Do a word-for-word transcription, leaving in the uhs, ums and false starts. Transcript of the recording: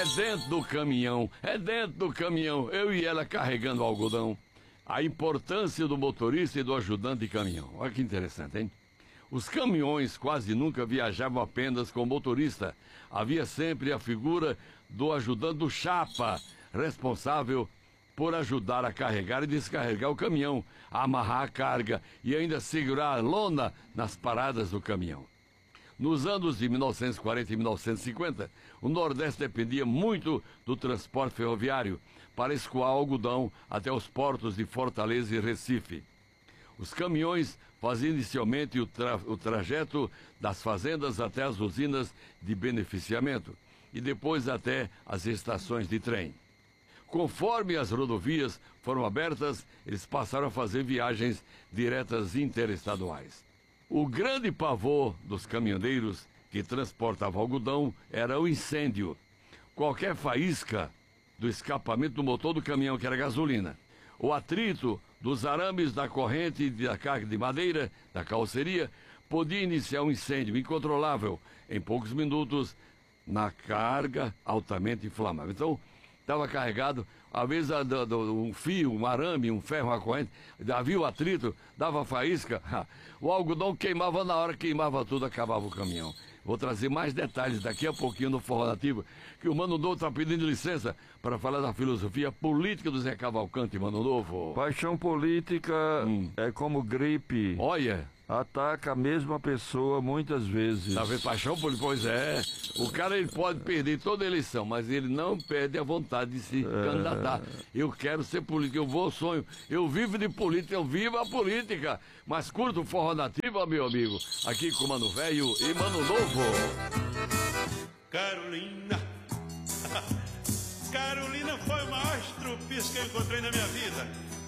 É dentro do caminhão, é dentro do caminhão, eu e ela carregando o algodão. A importância do motorista e do ajudante de caminhão. Olha que interessante, hein? Os caminhões quase nunca viajavam apenas com o motorista. Havia sempre a figura do ajudante do chapa, responsável por ajudar a carregar e descarregar o caminhão, a amarrar a carga e ainda segurar a lona nas paradas do caminhão. Nos anos de mil novecentos e quarenta e mil novecentos e cinquenta, o Nordeste dependia muito do transporte ferroviário para escoar algodão até os portos de Fortaleza e Recife. Os caminhões faziam inicialmente o, tra o trajeto das fazendas até as usinas de beneficiamento e depois até as estações de trem. Conforme as rodovias foram abertas, eles passaram a fazer viagens diretas interestaduais. O grande pavor dos caminhoneiros que transportavam algodão era o incêndio. Qualquer faísca do escapamento do motor do caminhão, que era gasolina, o atrito dos arames da corrente da carga de madeira da carroceria podia iniciar um incêndio incontrolável em poucos minutos na carga altamente inflamável. Então, estava carregado, às vezes um fio, um arame, um ferro, uma corrente, havia o atrito, dava faísca, o algodão queimava na hora, queimava tudo, acabava o caminhão. Vou trazer mais detalhes daqui a pouquinho no Forró Nativo, que o Mano Novo está pedindo licença para falar da filosofia política do Zé Cavalcante, Mano Novo. Paixão política hum. é como gripe. Olha. Ataca a mesma pessoa muitas vezes. Tá vendo? Paixão política? Pois é. O cara ele pode perder toda a eleição, mas ele não perde a vontade de se é... candidatar. Eu quero ser político, eu vou ao sonho. Eu vivo de política, eu vivo a política. Mas curto o Forró Nativo, meu amigo. Aqui com Mano Velho e Mano Novo. Carolina. Carolina foi o maior estrupiço que eu encontrei na minha vida.